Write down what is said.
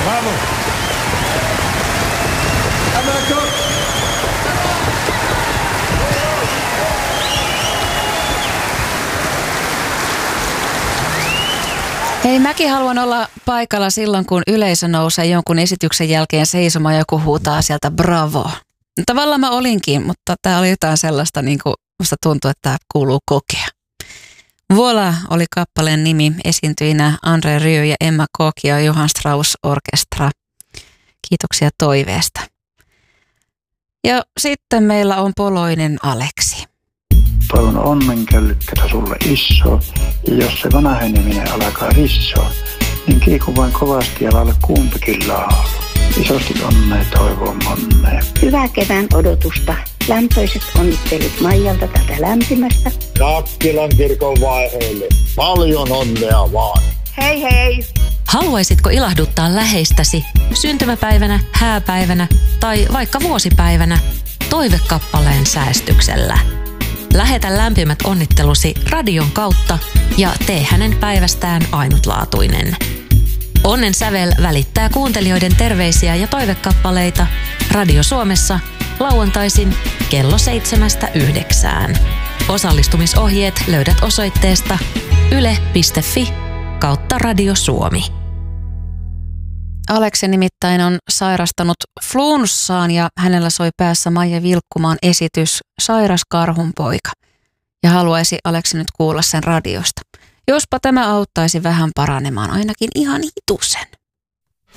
Bravo. Hei, mäkin haluan olla paikalla silloin, kun yleisö nousee jonkun esityksen jälkeen seisomaan ja joku huutaa sieltä bravo. Tavallaan mä olinkin, mutta tää oli jotain sellaista, niin kuin musta tuntuu, että tää kuuluu kokea. Voila oli kappaleen nimi, esiintyjinä Andre Rieu ja Emma Koch ja Johann Strauss Orkestra. Kiitoksia toiveesta. Ja sitten meillä on poloinen Aleksi. Toivon onnenkällykkätä sulle iso, ja jos se vanheneminen alkaa rissoa, niin kiiku vain kovasti ja laule kumpikin laulu. Isosti onnea toivon monnea. Hyvää kevään odotusta. Lämpöiset onnittelut Maijalta tätä lämpimästä. Nakkilan kirkon vaiheille. Paljon onnea vaan. Hei hei! Haluaisitko ilahduttaa läheistäsi syntymäpäivänä, hääpäivänä tai vaikka vuosipäivänä toivekappaleen säästyksellä? Lähetä lämpimät onnittelusi radion kautta ja tee hänen päivästään ainutlaatuinen. Onnen sävel välittää kuuntelijoiden terveisiä ja toivekappaleita Radio Suomessa lauantaisin kello 7-9. Osallistumisohjeet löydät osoitteesta yle.fi/Radio Suomi. Aleksi nimittäin on sairastanut flunssaan ja hänellä soi päässä Maija Vilkkumaan esitys Sairas karhunpoika. Ja haluaisi Aleksi nyt kuulla sen radiosta. Jospa tämä auttaisi vähän paranemaan ainakin ihan hitusen.